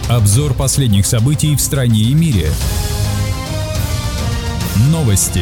Обзор последних событий в стране и мире. Новости.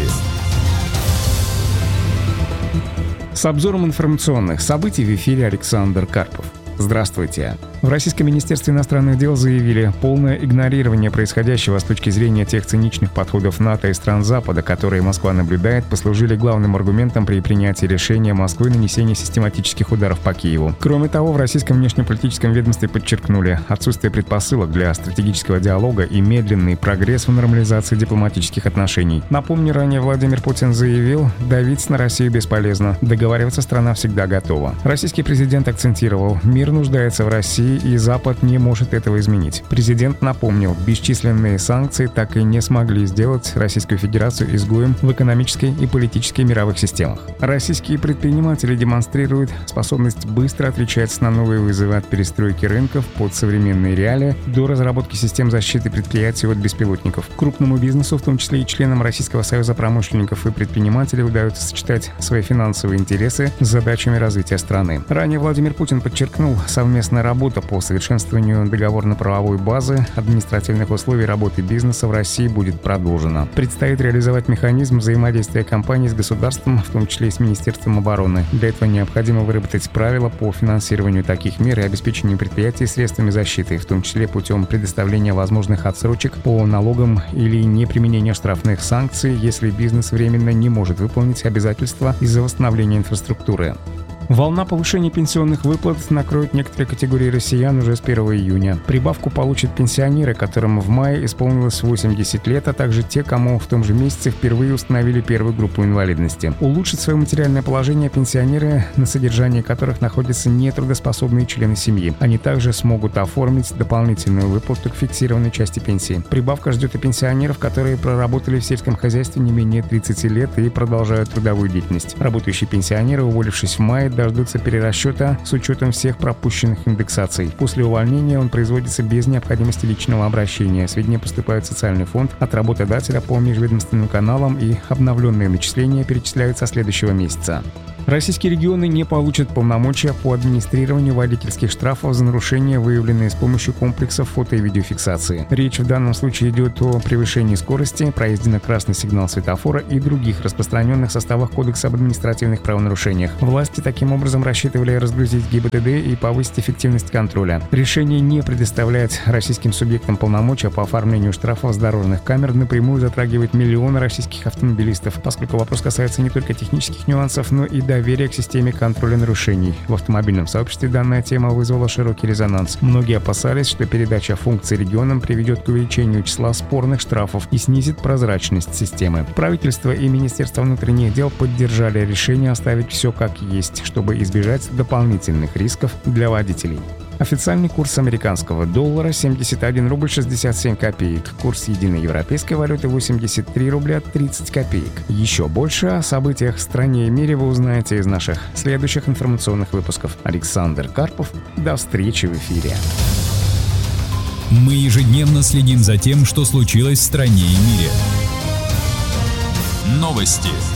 С обзором информационных событий в эфире Александр Карпов. Здравствуйте. В Российском министерстве иностранных дел заявили, полное игнорирование происходящего с точки зрения тех циничных подходов НАТО и стран Запада, которые Москва наблюдает, послужили главным аргументом при принятии решения Москвы нанесения систематических ударов по Киеву. Кроме того, в российском внешнеполитическом ведомстве подчеркнули отсутствие предпосылок для стратегического диалога и медленный прогресс в нормализации дипломатических отношений. Напомню, ранее Владимир Путин заявил, давить на Россию бесполезно, договариваться страна всегда готова. Российский президент акцентировал, мир нуждается в России, и Запад не может этого изменить. Президент напомнил, бесчисленные санкции так и не смогли сделать Российскую Федерацию изгоем в экономической и политической мировых системах. Российские предприниматели демонстрируют способность быстро отвечать на новые вызовы от перестройки рынков под современные реалии до разработки систем защиты предприятий от беспилотников. Крупному бизнесу, в том числе и членам Российского союза промышленников и предпринимателей, удается сочетать свои финансовые интересы с задачами развития страны. Ранее Владимир Путин подчеркнул, совместная работа по совершенствованию договорно-правовой базы административных условий работы бизнеса в России будет продолжена. Предстоит реализовать механизм взаимодействия компаний с государством, в том числе и с Министерством обороны. Для этого необходимо выработать правила по финансированию таких мер и обеспечению предприятий средствами защиты, в том числе путем предоставления возможных отсрочек по налогам или неприменения штрафных санкций, если бизнес временно не может выполнить обязательства из-за восстановления инфраструктуры. Волна повышения пенсионных выплат накроет некоторые категории россиян уже с 1 июня. Прибавку получат пенсионеры, которым в мае исполнилось 80 лет, а также те, кому в том же месяце впервые установили первую группу инвалидности. Улучшить свое материальное положение пенсионеры, на содержании которых находятся нетрудоспособные члены семьи. Они также смогут оформить дополнительную выплату к фиксированной части пенсии. Прибавка ждет и пенсионеров, которые проработали в сельском хозяйстве не менее 30 лет и продолжают трудовую деятельность. Работающие пенсионеры, уволившись в мае, дождутся перерасчета с учетом всех пропущенных индексаций. После увольнения он производится без необходимости личного обращения. Сведения поступают в социальный фонд от работодателя по межведомственным каналам, и обновленные начисления перечисляют со следующего месяца. Российские регионы не получат полномочия по администрированию водительских штрафов за нарушения, выявленные с помощью комплексов фото- и видеофиксации. Речь в данном случае идет о превышении скорости, проезде на красный сигнал светофора и других распространенных составах Кодекса об административных правонарушениях. Власти таким образом рассчитывали разгрузить ГИБДД и повысить эффективность контроля. Решение не предоставлять российским субъектам полномочия по оформлению штрафов с дорожных камер напрямую затрагивает миллионы российских автомобилистов, поскольку вопрос касается не только технических нюансов, но и доверия к системе контроля нарушений. В автомобильном сообществе данная тема вызвала широкий резонанс. Многие опасались, что передача функций регионам приведет к увеличению числа спорных штрафов и снизит прозрачность системы. Правительство и Министерство внутренних дел поддержали решение оставить все как есть, чтобы избежать дополнительных рисков для водителей. Официальный курс американского доллара 71 рубль 67 копеек. Курс единой европейской валюты 83 рубля 30 копеек. Еще больше о событиях в стране и мире вы узнаете из наших следующих информационных выпусков. Александр Карпов. До встречи в эфире. Мы ежедневно следим за тем, что случилось в стране и мире. Новости.